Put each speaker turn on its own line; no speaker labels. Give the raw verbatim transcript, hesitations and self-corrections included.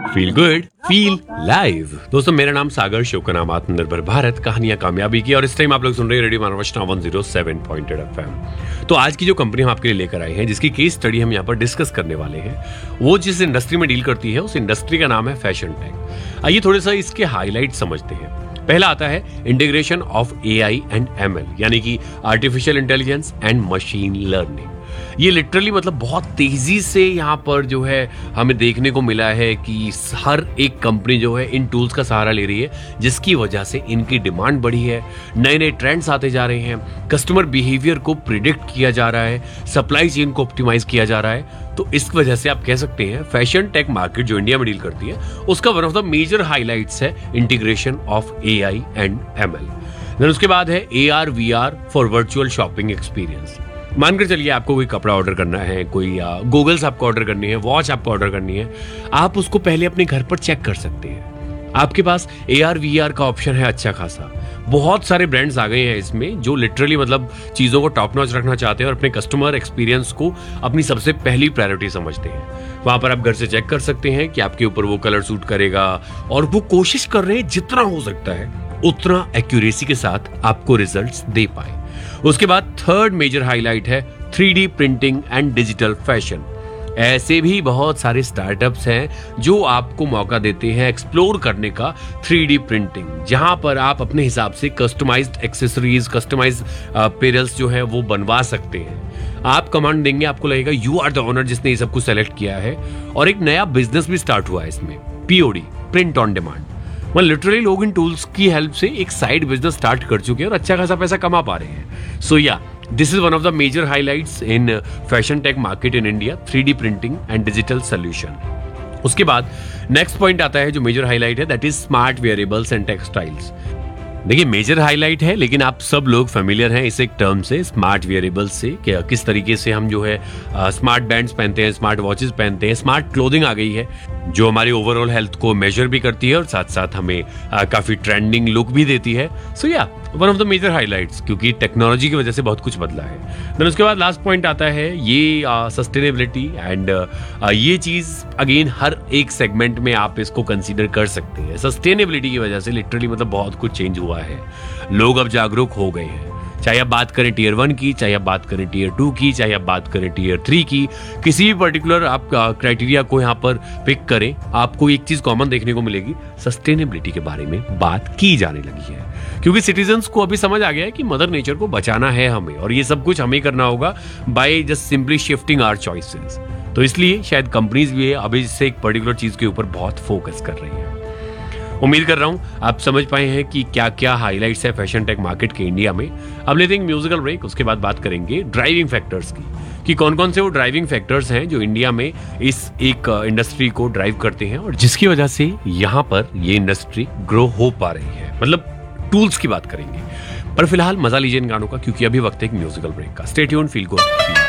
Feel good feel live. दोस्तों मेरा नाम सागर, शो का नाम आत्मनिर्भर भारत, कहानियां कामयाबी की। और इस टाइम आप लोग सुन रहे हैं radio मानवचना one zero seven point eight FM. तो आज की जो कंपनी हम आपके लिए लेकर आए हैं, जिसकी केस स्टडी हम यहाँ पर डिस्कस करने वाले हैं, वो जिस इंडस्ट्री में डील करती है उस इंडस्ट्री का नाम है फैशन टेक। आइए थोड़ा सा इसके हाईलाइट समझते हैं। पहला आता है integration of AI and ML, यानी कि artificial intelligence and machine learning. ये लिटरली मतलब बहुत तेजी से यहाँ पर जो है हमें देखने को मिला है कि हर एक कंपनी जो है इन टूल्स का सहारा ले रही है, जिसकी वजह से इनकी डिमांड बढ़ी है। नए नए ट्रेंड्स आते जा रहे हैं, कस्टमर बिहेवियर को प्रिडिक्ट किया जा रहा है, सप्लाई चेन को ऑप्टिमाइज किया जा रहा है। तो इस वजह से आप कह सकते हैं फैशन टेक मार्केट जो इंडिया में डील करती है, उसका one of the major highlights है integration of AI and ML. Then उसके बाद है AR VR for virtual shopping experience. मानकर चलिए आपको कोई कपड़ा ऑर्डर करना है, कोई गूगल्स आपको ऑर्डर करनी है, वॉच आपको ऑर्डर करनी है, आप उसको पहले अपने घर पर चेक कर सकते हैं। आपके पास ए आर वी आर का ऑप्शन है अच्छा खासा। बहुत सारे ब्रांड्स आ गए हैं इसमें जो लिटरली मतलब चीज़ों को टॉप नॉच रखना चाहते हैं और अपने कस्टमर एक्सपीरियंस को अपनी सबसे पहली प्रायोरिटी समझते हैं। वहाँ पर आप घर से चेक कर सकते हैं कि आपके ऊपर वो कलर सूट करेगा, और वो कोशिश कर रहे हैं जितना हो सकता है उतना एक्यूरेसी के साथ आपको रिजल्ट्स दे पाए। उसके बाद थर्ड मेजर हाईलाइट है three D printing and digital fashion. ऐसे भी बहुत सारे स्टार्टअप्स हैं जो आपको मौका देते हैं एक्सप्लोर करने का थ्री डी प्रिंटिंग, जहां पर आप अपने हिसाब से कस्टमाइज्ड एक्सेसरीज, कस्टमाइज्ड पेरल्स जो है वो बनवा सकते हैं। आप कमांड देंगे, आपको लगेगा यू आर द ओनर जिसने ये सब कुछ सेलेक्ट किया है। और एक नया बिजनेस भी स्टार्ट हुआ है इसमें, पीओडी, प्रिंट ऑन डिमांड। मतलब लिटरली लोग इन टूल्स की हेल्प से एक साइड बिजनेस स्टार्ट कर चुके हैं और अच्छा खासा पैसा कमा पा रहे हैं। सो या this is one of the major highlights in fashion tech market in India, three D printing and digital solution. उसके बाद नेक्स्ट पॉइंट आता है जो मेजर हाईलाइट है, that is smart wearables and textiles. देखिए मेजर हाईलाइट है, लेकिन आप सब लोग फेमिलियर हैं इस एक टर्म से, स्मार्ट वेयरेबल्स से, कि किस तरीके से हम जो है स्मार्ट बैंड्स पहनते हैं, स्मार्ट वॉचेस पहनते हैं, स्मार्ट क्लोथिंग आ गई है जो हमारी ओवरऑल हेल्थ को मेजर भी करती है और साथ साथ हमें आ, काफी ट्रेंडिंग लुक भी देती है। सो या one of the major highlights, क्योंकि टेक्नोलॉजी की वजह से बहुत कुछ बदला है। देन उसके बाद लास्ट पॉइंट आता है ये सस्टेनेबिलिटी एंड ये चीज अगेन हर एक सेगमेंट में आप इसको कंसीडर कर सकते हैं। सस्टेनेबिलिटी की वजह से लिटरली मतलब बहुत कुछ चेंज हुआ है, लोग अब जागरूक हो गए हैं। चाहे आप बात करें टीयर वन की, चाहे आप बात करें टीयर टू की, चाहे आप बात करें टीयर थ्री की, किसी भी पर्टिकुलर आप क्राइटेरिया को यहाँ पर पिक करें, आपको एक चीज कॉमन देखने को मिलेगी, सस्टेनेबिलिटी के बारे में बात की जाने लगी है। क्योंकि सिटीजन्स को अभी समझ आ गया है कि मदर नेचर को बचाना है हमें, और ये सब कुछ हमें करना होगा by just simply shifting our choices. तो इसलिए शायद कंपनीज भी अभी इससे एक पर्टिकुलर चीज के ऊपर बहुत फोकस कर रही है। उम्मीद कर रहा हूं आप समझ पाए हैं कि क्या क्या हाइलाइट्स है फैशन टेक मार्केट के इंडिया में। अब लेते हैं म्यूजिकल ब्रेक, उसके बाद बात करेंगे ड्राइविंग फैक्टर्स की, कि कौन कौन से वो ड्राइविंग फैक्टर्स हैं जो इंडिया में इस एक इंडस्ट्री को ड्राइव करते हैं और जिसकी वजह से यहाँ पर ये इंडस्ट्री ग्रो हो पा रही है। मतलब टूल्स की बात करेंगे, पर फिलहाल मजा लीजिए इन गानों का, क्योंकि अभी वक्त है एक म्यूजिकल ब्रेक का। Stay tuned, feel good.